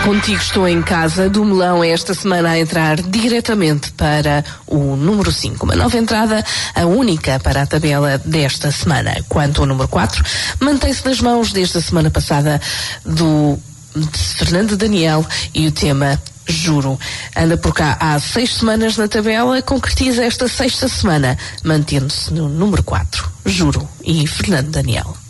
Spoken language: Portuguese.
Contigo Estou em Casa, do Melão, esta semana a entrar diretamente para o número 5. Uma nova entrada, a única para a tabela desta semana. Quanto ao número 4, mantém-se nas mãos desde a semana passada de Fernando Daniel e o tema Juro. Anda por cá há 6 semanas na tabela, concretiza esta 6ª semana, mantendo-se no número 4. Juro e Fernando Daniel.